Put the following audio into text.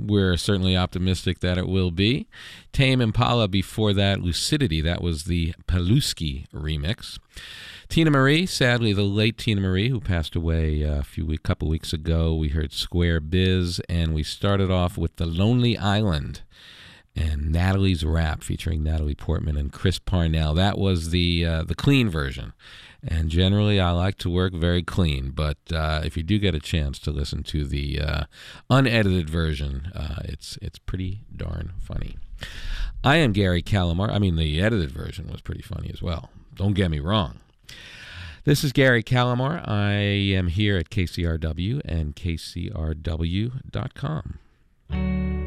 we're certainly optimistic that it will be. Tame Impala before that, Lucidity. That was the Paluski remix. Tina Marie, sadly the late Tina Marie, who passed away a couple weeks ago. We heard Square Biz, and we started off with The Lonely Island and Natalie's Rap, featuring Natalie Portman and Chris Parnell. That was the clean version. And generally, I like to work very clean, but if you do get a chance to listen to the unedited version, it's pretty darn funny. I am Gary Calamar. I mean, the edited version was pretty funny as well. Don't get me wrong. This is Gary Calamar. I am here at KCRW and KCRW.com.